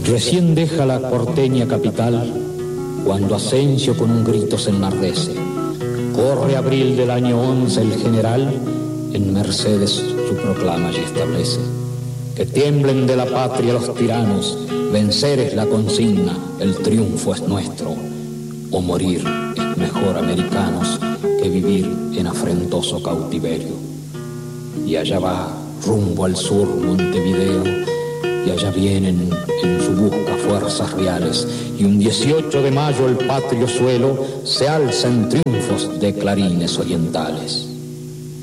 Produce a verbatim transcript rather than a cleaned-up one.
Recién deja la porteña capital cuando Asensio con un grito se enardece. Corre abril del año once el general, en Mercedes su proclama y establece. Que tiemblen de la patria los tiranos, vencer es la consigna, el triunfo es nuestro. O morir es mejor, americanos, que vivir en afrentoso cautiverio. Y allá va, rumbo al sur, Montevideo, y allá vienen en su busca fuerzas reales, y un dieciocho de mayo el patrio suelo se alza en triunfos de clarines orientales.